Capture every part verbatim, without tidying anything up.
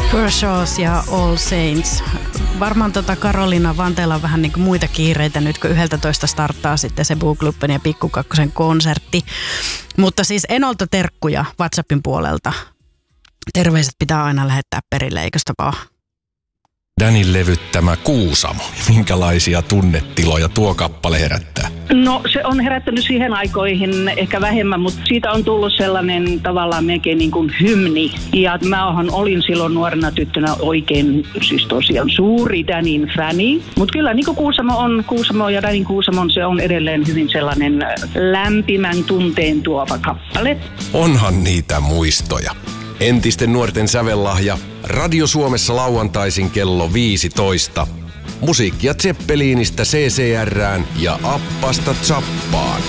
Kershaws ja All Saints. Varmaan tota Karoliina Vanteella on vähän niin kuin muita kiireitä nyt, kun yhdeltätoista starttaa sitten se Bugluppen ja Pikku Kakkosen konsertti. Mutta siis Enolta terkkuja WhatsAppin puolelta. Terveiset pitää aina lähettää perille, eikö sitä vaan? Danin levyttämä Kuusamo. Minkälaisia tunnetiloja tuo kappale herättää? No se on herättänyt siihen aikoihin ehkä vähemmän, mutta siitä on tullut sellainen tavallaan melkein niin kuin hymni. Ja mähän olin silloin nuorena tyttönä oikein, siis tosiaan suuri Danin fäni. Mutta kyllä niin kuin Kuusamo on, Kuusamo ja Danin Kuusamo, se on edelleen hyvin sellainen lämpimän tunteen tuova kappale. Onhan niitä muistoja. Entisten nuorten sävellahja. Radio Suomessa lauantaisin kello viisitoista. Musiikkia Zeppeliinistä C C R:ään ja Appasta Zappaan.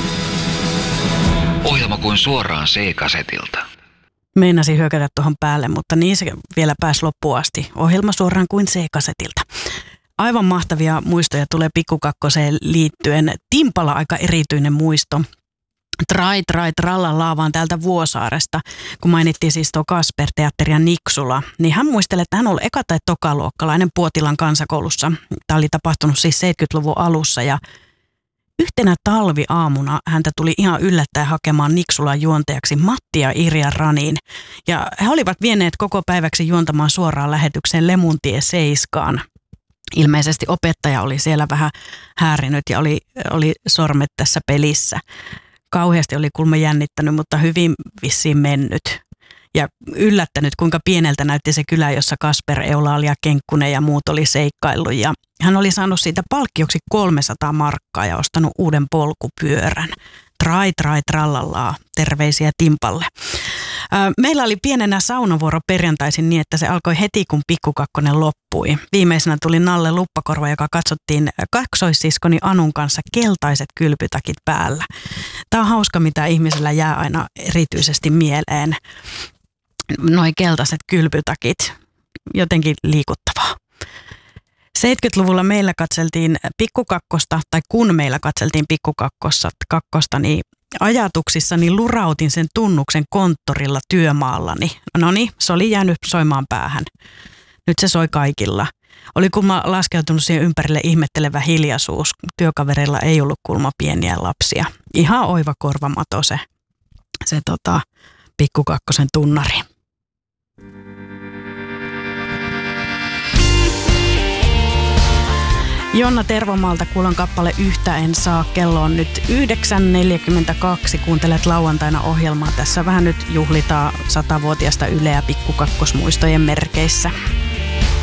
Ohjelma kuin suoraan C-kasetilta. Meinasin hyökätä tuohon päälle, mutta niin se vielä pääsi loppuun asti. Ohjelma suoraan kuin C-kasetilta. Aivan mahtavia muistoja tulee Pikku Kakkoseen liittyen. Timpala aika erityinen muisto. Trai, trai, trallallaa vaan täältä Vuosaaresta, kun mainittiin siis tuo Kasper-teatteri ja Niksula, niin hän muistelee, että hän oli eka- tai tokaluokkalainen Puotilan kansakoulussa. Tämä oli tapahtunut siis seitsemänkymmentäluvun alussa ja yhtenä talviaamuna häntä tuli ihan yllättäen hakemaan Niksulan juontajaksi Matti ja Irja Raniin. Ja he olivat vieneet koko päiväksi juontamaan suoraan lähetykseen Lemuntie seiskaan. Ilmeisesti opettaja oli siellä vähän häärinyt ja oli, oli sormet tässä pelissä. Kauheasti oli kulma jännittänyt, mutta hyvin vissiin mennyt. Ja yllättänyt, kuinka pieneltä näytti se kylä, jossa Kasper, Eulaali ja Kenkkunen ja muut oli seikkaillut. Ja hän oli saanut siitä palkkioksi kolmesataa markkaa ja ostanut uuden polkupyörän. Trai, trai, trallallaa. Terveisiä Timpalle. Meillä oli pienenä saunavuoro perjantaisin niin, että se alkoi heti, kun Pikku Kakkonen loppui. Viimeisenä tuli Nalle Luppakorva, joka katsottiin kaksoissiskoni Anun kanssa keltaiset kylpytakit päällä. Tämä on hauska, mitä ihmisellä jää aina erityisesti mieleen. Noi keltaiset kylpytakit. Jotenkin liikuttavaa. seitsemänkymmentäluvulla meillä katseltiin Pikku Kakkosta, tai kun meillä katseltiin Pikku Kakkosta, niin ajatuksissani lurautin sen tunnuksen konttorilla työmaallani. No niin, se oli jäänyt soimaan päähän. Nyt se soi kaikilla. Oli kulma laskeutunut siihen ympärille ihmettelevä hiljaisuus. Työkaverilla ei ollut kulma pieniä lapsia. Ihan oiva korvamato se, se tota, Pikku Kakkosen tunnari. Jonna Tervomaalta kuulon kappale Yhtä en saa. Kello on nyt yhdeksän neljäkymmentäkaksi. Kuuntelet lauantaina ohjelmaa. Tässä vähän nyt juhlitaan satavuotiaasta Yleä Pikku Kakkosmuistojen merkeissä.